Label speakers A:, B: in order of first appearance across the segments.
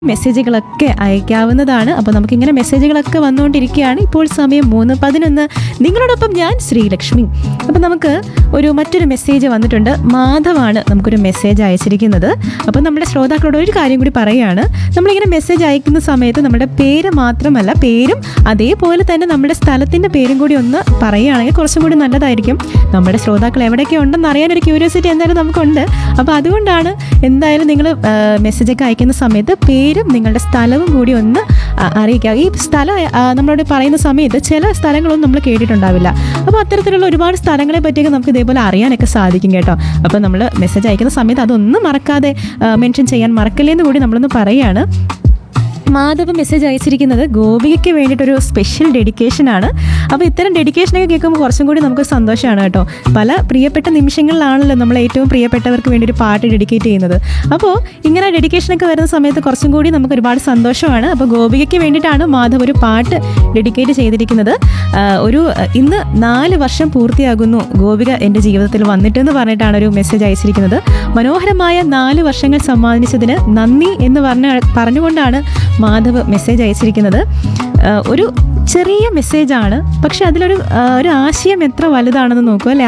A: മെസ്സേജുകളൊക്കെ അയക്കാവുന്നതാണ്. അപ്പോൾ നമുക്കിങ്ങനെ മെസ്സേജുകളൊക്കെ വന്നുകൊണ്ടിരിക്കുകയാണ്. ഇപ്പോൾ സമയം 3:11. നിങ്ങളോടൊപ്പം ഞാൻ ശ്രീലക്ഷ്മി. അപ്പോൾ നമുക്ക് മറ്റൊരു മെസ്സേജ് വന്നിട്ടുണ്ട്. മാധവാണ് നമുക്കൊരു മെസ്സേജ് അയച്ചിരിക്കുന്നത്. അപ്പോൾ നമ്മുടെ ശ്രോതാക്കളോട് ഒരു കാര്യം കൂടി പറയുകയാണ്. നമ്മളിങ്ങനെ മെസ്സേജ് അയക്കുന്ന സമയത്ത് നമ്മുടെ പേര് മാത്രമല്ല, പേരും അതേപോലെ തന്നെ നമ്മുടെ സ്ഥലത്തിൻ്റെ പേരും കൂടി ഒന്ന് പറയുകയാണെങ്കിൽ കുറച്ചും കൂടി നല്ലതായിരിക്കും. നമ്മുടെ ശ്രോതാക്കൾ എവിടെയൊക്കെ ഉണ്ടെന്ന് അറിയാനൊരു ക്യൂരിയോസിറ്റി എന്തായാലും നമുക്കുണ്ട്. അപ്പോൾ അതുകൊണ്ടാണ് എന്തായാലും നിങ്ങൾ മെസ്സേജൊക്കെ അയക്കുന്ന സമയത്ത് പേരും നിങ്ങളുടെ സ്ഥലവും കൂടി ഒന്ന് അറിയിക്കുക. ഈ സ്ഥലം നമ്മളോട് പറയുന്ന സമയത്ത് ചില സ്ഥലങ്ങളൊന്നും നമ്മൾ കേട്ടിട്ടുണ്ടാവില്ല. അപ്പോൾ അത്തരത്തിലുള്ള ഒരുപാട് സ്ഥലങ്ങളെ പറ്റിയൊക്കെ നമുക്ക് ഇതേപോലെ അറിയാനൊക്കെ സാധിക്കും കേട്ടോ. അപ്പോൾ നമ്മൾ മെസ്സേജ് അയക്കുന്ന സമയത്ത് അതൊന്നും മറക്കാതെ മെൻഷൻ ചെയ്യാൻ മറക്കല്ലേന്ന് കൂടി നമ്മളൊന്ന് പറയുകയാണ്. മാധവ് മെസ്സേജ് അയച്ചിരിക്കുന്നത് ഗോപികയ്ക്ക് വേണ്ടിയിട്ടൊരു സ്പെഷ്യൽ ഡെഡിക്കേഷനാണ്. അപ്പോൾ ഇത്തരം ഡെഡിക്കേഷനൊക്കെ കേൾക്കുമ്പോൾ കുറച്ചും കൂടി നമുക്ക് സന്തോഷമാണ് കേട്ടോ. പല പ്രിയപ്പെട്ട നിമിഷങ്ങളിലാണല്ലോ നമ്മൾ ഏറ്റവും പ്രിയപ്പെട്ടവർക്ക് വേണ്ടി ഒരു പാട്ട് ഡെഡിക്കേറ്റ് ചെയ്യുന്നത്. അപ്പോൾ ഇങ്ങനെ ഡെഡിക്കേഷനൊക്കെ വരുന്ന സമയത്ത് കുറച്ചും കൂടി നമുക്ക് ഒരുപാട് സന്തോഷമാണ്. അപ്പോൾ ഗോപികയ്ക്ക് വേണ്ടിയിട്ടാണ് മാധവ് ഒരു പാട്ട് ഡെഡിക്കേറ്റ് ചെയ്തിരിക്കുന്നത്. ഇന്ന് 4 വർഷം പൂർത്തിയാകുന്നു ഗോപിക എൻ്റെ ജീവിതത്തിൽ വന്നിട്ടെന്ന് പറഞ്ഞിട്ടാണ് ഒരു മെസ്സേജ് അയച്ചിരിക്കുന്നത്. മനോഹരമായ 4 വർഷങ്ങൾ സമ്മാനിച്ചതിന് നന്ദി എന്ന് പറഞ്ഞുകൊണ്ടാണ് മാധവ് മെസ്സേജ് അയച്ചിരിക്കുന്നത്. ഒരു ചെറിയ മെസ്സേജാണ്, പക്ഷെ അതിലൊരു ആശയം എത്ര വലുതാണെന്ന് നോക്കൂ അല്ലേ.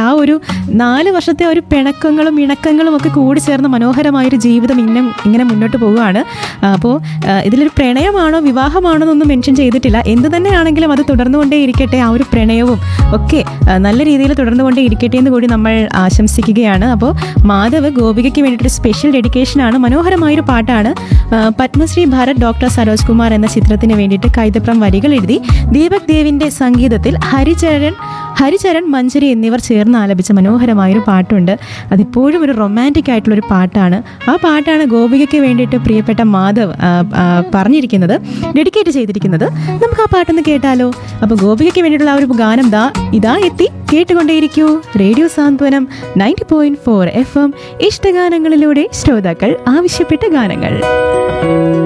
A: 4 വർഷത്തെ ഒരു പിണക്കങ്ങളും ഇണക്കങ്ങളും ഒക്കെ കൂടി ചേർന്ന് മനോഹരമായൊരു ജീവിതം ഇങ്ങനെ മുന്നോട്ട് പോവുകയാണ്. അപ്പോൾ ഇതിലൊരു പ്രണയമാണോ വിവാഹമാണോ എന്നൊന്നും മെൻഷൻ ചെയ്തിട്ടില്ല. എന്ത് തന്നെയാണെങ്കിലും അത് തുടർന്നുകൊണ്ടേ ഇരിക്കട്ടെ. ആ ഒരു പ്രണയവും ഒക്കെ നല്ല രീതിയിൽ തുടർന്നുകൊണ്ടേ ഇരിക്കട്ടെ എന്ന് കൂടി നമ്മൾ ആശംസിക്കുകയാണ്. അപ്പോൾ മാധവ് ഗോപികയ്ക്ക് വേണ്ടിയിട്ടൊരു സ്പെഷ്യൽ ഡെഡിക്കേഷനാണ്. മനോഹരമായൊരു പാട്ടാണ്. പത്മശ്രീ ഭാരത് ഡോക്ടർ സരോജ് കുമാർ എന്ന ചിത്രത്തിന് വേണ്ടിയിട്ട് കൈതപ്രം വരികൾ എഴുതി ദീപക് ദേവിൻ്റെ സംഗീതത്തിൽ ഹരിചരൺ മഞ്ജരി എന്നിവർ ചേർന്ന് ആലപിച്ച മനോഹരമായൊരു പാട്ടുണ്ട്. അതിപ്പോഴും ഒരു റൊമാൻറ്റിക് ആയിട്ടുള്ളൊരു പാട്ടാണ്. ആ പാട്ടാണ് ഗോപികയ്ക്ക് വേണ്ടിയിട്ട് പ്രിയപ്പെട്ട മാധവ് പറഞ്ഞിരിക്കുന്നത്, ഡെഡിക്കേറ്റ് ചെയ്തിരിക്കുന്നത്. നമുക്ക് ആ പാട്ടൊന്ന് കേട്ടാലോ? അപ്പോൾ ഗോപികയ്ക്ക് വേണ്ടിയിട്ടുള്ള ആ ഒരു ഗാനം ഇതാ എത്തി. കേട്ടുകൊണ്ടേയിരിക്കൂ റേഡിയോ സാന്ത്വനം 90.4 FM. ഇഷ്ടഗാനങ്ങളിലൂടെ ശ്രോതാക്കൾ ആവശ്യപ്പെട്ട ഗാനങ്ങൾ.